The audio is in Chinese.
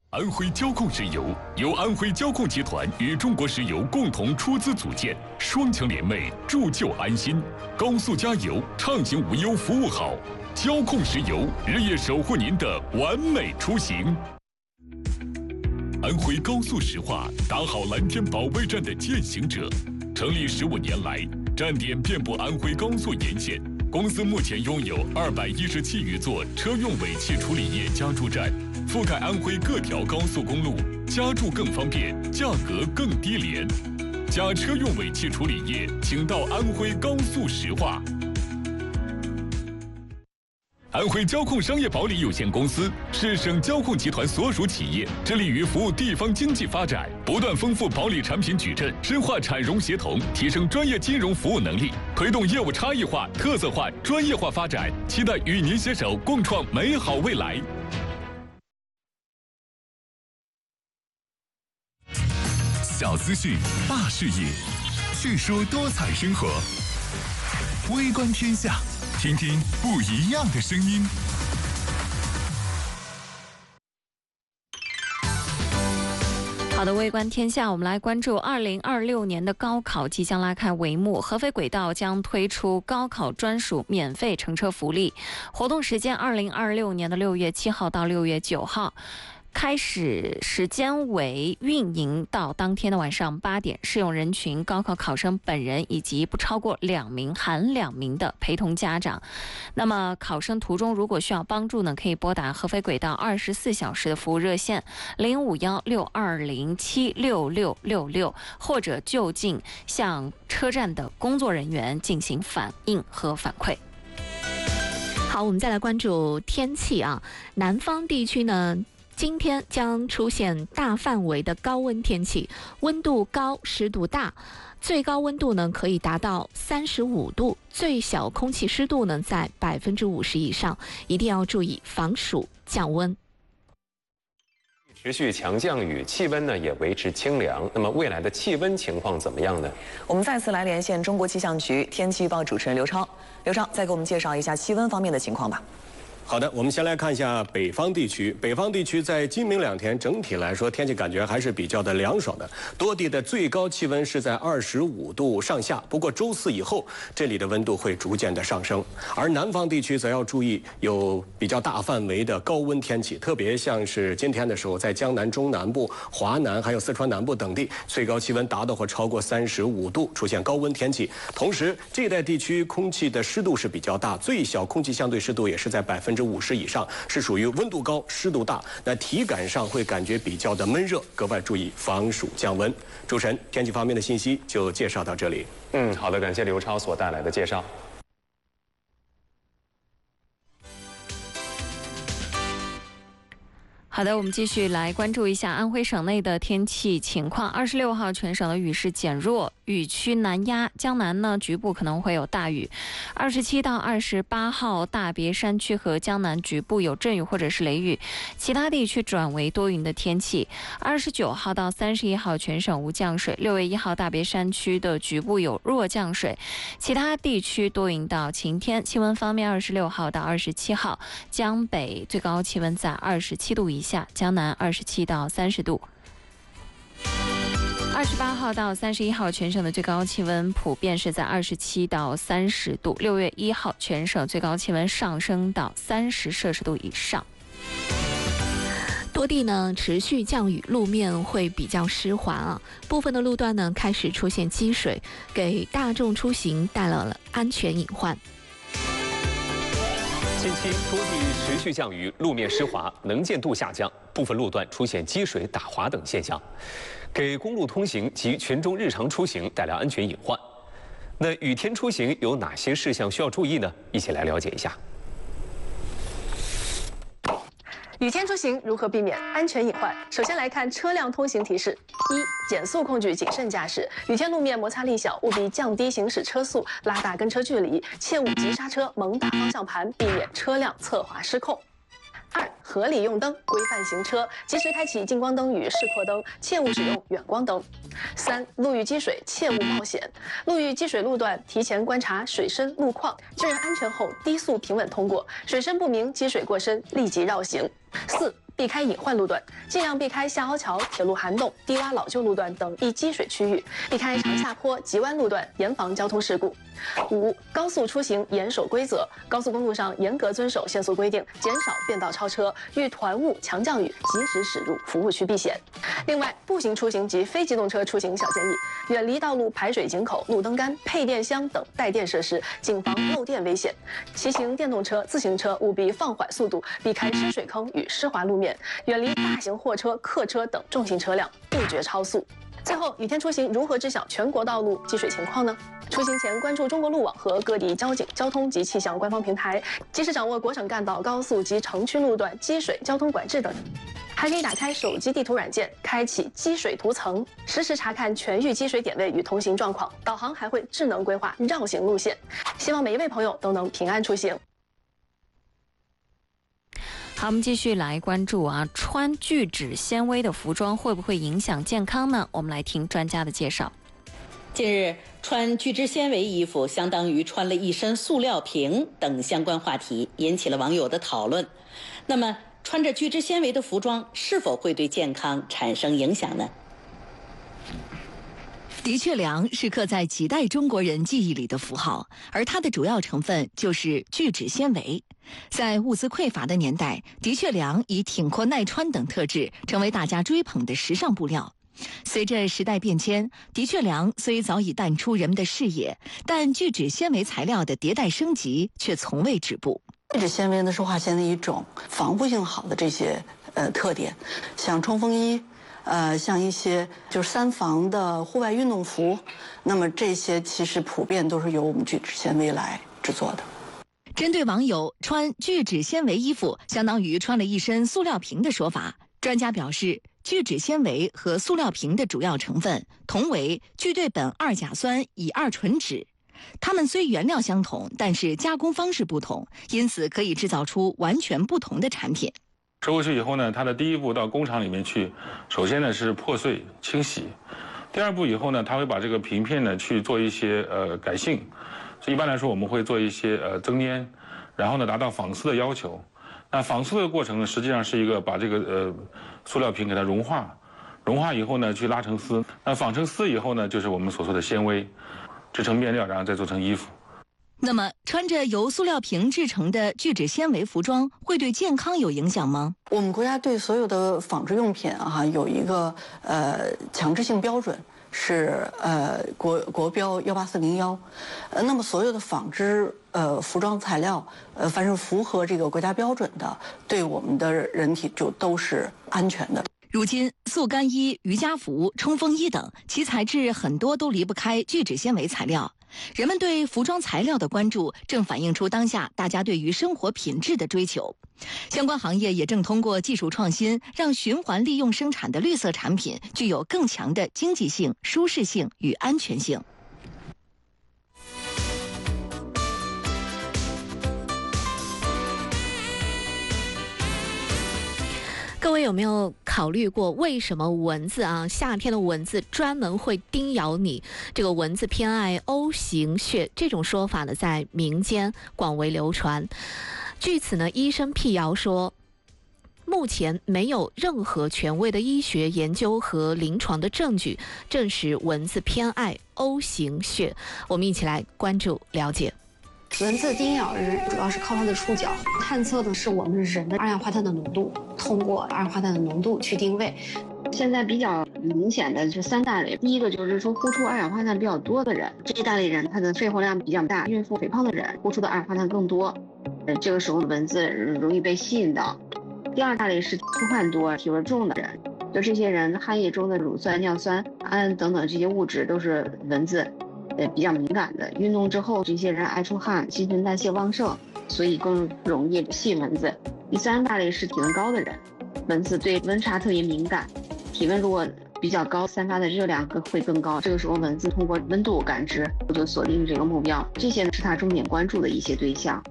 安徽交控石油由安徽交控集团与中国石油共同出资组建，双强联袂，铸就安心。高速加油，畅行无忧，服务好。交控石油日夜守护您的完美出行。安徽高速石化打好蓝天保卫战的践行者，成立15年来，站点遍布安徽高速沿线。公司目前拥有217余座车用尾气处理液加注站，覆盖安徽各条高速公路，加注更方便，价格更低廉。加车用尾气处理液，请到安徽高速石化。安徽交控商业保理有限公司是省交控集团所属企业，致力于服务地方经济发展，不断丰富保理产品矩阵，深化产融协同，提升专业金融服务能力，推动业务差异化、特色化、专业化发展。期待与您携手，共创美好未来。 小资讯，大视野，叙说多彩生活，微观天下。听听不一样的声音。 好的，微观天下，我们来关注2026年的高考即将拉开帷幕，合肥轨道将推出高考专属免费乘车福利，活动时间2026年的6月7号到6月9号。开始时间为运营到当天的晚上8点，适用人群高考考生本人以及不超过2名含2名的陪同家长。那么考生途中如果需要帮助呢，可以拨打合肥轨道24小时的服务热线051-6207-6666，或者就近向车站的工作人员进行反映和反馈。 好，我们再来关注天气啊，南方地区呢今天将出现大范围的高温天气，温度高，湿度大，最高温度呢可以达到35度，最小空气湿度呢在50%以上，一定要注意防暑降温。 持续强降雨，气温呢也维持清凉。那么未来的气温情况怎么样呢？ 我们再次来连线中国气象局天气预报主持人刘超。刘超，再给我们介绍一下气温方面的情况吧。 好的，我们先来看一下北方地区。北方地区在今明两天整体来说，天气感觉还是比较的凉爽的，多地的最高气温是在25度上下。不过周四以后，这里的温度会逐渐的上升。而南方地区则要注意有比较大范围的高温天气，特别像是今天的时候，在江南中南部、华南还有四川南部等地，最高气温达到或超过35度，出现高温天气。同时，这一带地区空气的湿度是比较大，最小空气相对湿度也是在50%以上，是属于温度高、湿度大，那体感上会感觉比较的闷热，格外注意防暑降温。主持人，天气方面的信息就介绍到这里。 好的，感谢刘超所带来的介绍。 好的，我们继续来关注一下安徽省内的天气情况。26号全省的雨势减弱，雨区南压，江南呢局部可能会有大雨。27到28号大别山区和江南局部有阵雨或者是雷雨，其他地区转为多云的天气。29号到31号全省无降水，6月1号大别山区的局部有弱降水，其他地区多云到晴天。气温方面，26号到27号江北最高气温在27度以下，江南27到30度。28号到31号全省的最高气温普遍是在27到30度，6月1号全省最高气温上升到30摄氏度以上。 多地呢持续降雨，路面会比较湿滑啊，部分的路段呢开始出现积水，给大众出行带来了安全隐患。 近期多地持续降雨，路面湿滑，能见度下降，部分路段出现积水、打滑等现象，给公路通行及群众日常出行带来安全隐患。那雨天出行有哪些事项需要注意呢？一起来了解一下。 雨天出行如何避免安全隐患？首先来看车辆通行提示：减速控制谨慎驾驶。雨天路面摩擦力小，务必降低行驶车速，拉大跟车距离，切勿急刹车、猛打方向盘，避免车辆侧滑失控。2、合理用灯，规范行车，及时开启近光灯与示廓灯，切勿使用远光灯。3、路遇积水，切勿冒险。路遇积水路段，提前观察水深路况，确认安全后低速平稳通过。水深不明、积水过深，立即绕行。 4、避开隐患路段，尽量避开下凹桥、铁路涵洞、低洼老旧路段等易积水区域，避开长下坡、急弯路段，严防交通事故。5、高速出行严守规则，高速公路上严格遵守限速规定，减少变道超车，遇团雾、强降雨及时驶入服务区避险。另外，步行出行及非机动车出行小建议：远离道路排水井口、路灯杆、配电箱等带电设施，谨防漏电危险。骑行电动车、自行车务必放缓速度，避开湿水坑与湿滑路面，远离大型货车、客车等重型车辆，杜绝超速。最后，雨天出行如何知晓全国道路积水情况呢？出行前关注中国路网和各地交警、交通及气象官方平台，及时掌握国省干道、高速及城区路段积水、交通管制等。还可以打开手机地图软件，开启积水图层，实时查看全域积水点位与通行状况。导航还会智能规划绕行路线。希望每一位朋友都能平安出行。 好，我们继续来关注穿聚酯纤维的服装会不会影响健康呢？我们来听专家的介绍。 近日，穿聚酯纤维衣服相当于穿了一身塑料瓶等相关话题引起了网友的讨论。那么，穿着聚酯纤维的服装是否会对健康产生影响呢？ 的确良是刻在几代中国人记忆里的符号，而它的主要成分就是聚酯纤维。在物资匮乏的年代，的确良以挺阔耐穿等特质成为大家追捧的时尚布料。随着时代变迁，的确良虽早已淡出人们的视野，但聚酯纤维材料的迭代升级却从未止步。 聚酯纤维呢是化纤的一种防护性好的这些特点，像冲锋衣。像一些就是3防的户外运动服，那么这些其实普遍都是由我们聚酯纤维来制作的。 针对网友穿聚酯纤维衣服相当于穿了一身塑料瓶的说法，专家表示，聚酯纤维和塑料瓶的主要成分同为聚对苯二甲酸乙二醇酯，它们虽原料相同，但是加工方式不同，因此可以制造出完全不同的产品。 收回去以后呢，它的第一步到工厂里面去，首先呢是破碎清洗，第二步以后呢，它会把这个瓶片呢去做一些改性，所以一般来说我们会做一些增粘，然后呢达到纺丝的要求。那纺丝的过程呢，实际上是一个把这个塑料瓶给它融化，融化以后呢去拉成丝，那纺成丝以后呢，就是我们所说的纤维，制成面料，然后再做成衣服。 那么，穿着由塑料瓶制成的聚酯纤维服装会对健康有影响吗？ 我们国家对所有的纺织用品有一个强制性标准，是国标18401。那么所有的纺织服装材料凡是符合这个国家标准的，对我们的人体就都是安全的。 如今，速干衣、瑜伽服、冲锋衣等，其材质很多都离不开聚酯纤维材料。人们对服装材料的关注，正反映出当下大家对于生活品质的追求。相关行业也正通过技术创新，让循环利用生产的绿色产品具有更强的经济性、舒适性与安全性。 各位有没有考虑过，为什么蚊子夏天的蚊子专门会叮咬你？这个蚊子偏爱 O 型血，这种说法呢，在民间广为流传。据此呢，医生辟谣说，目前没有任何权威的医学研究和临床的证据证实蚊子偏爱 O 型血。我们一起来关注了解。 蚊子叮咬人主要是靠它的触角，探测的是我们人的二氧化碳的浓度，通过二氧化碳的浓度去定位。 现在比较明显的就3大类，第一个就是说呼出二氧化碳比较多的人，这一大类人他的肺活量比较大，孕妇、肥胖的人呼出的二氧化碳更多，这个时候蚊子容易被吸引到。第二大类是出汗多、体味重的人，就这些人汗液中的乳酸、尿酸、氨等等这些物质都是蚊子比较敏感的，运动之后这些人爱出汗，新陈代谢旺盛，所以更容易吸引蚊子。第3大类是体温高的人，蚊子对温差特别敏感，体温如果比较高，散发的热量会更高，这个时候蚊子通过温度感知就锁定这个目标，这些是它重点关注的一些对象。